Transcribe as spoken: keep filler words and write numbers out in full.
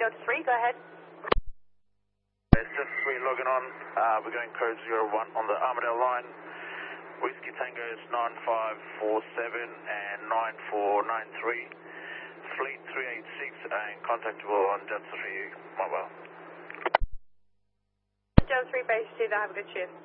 Delta three, go ahead. It's just three logging on. Uh, we're going code zero one on the Armadale line. Whiskey Tango's nine five four seven and nine four nine three. Fleet three eight six and contactable on Delta three mobile. Delta three base two, have a good shift.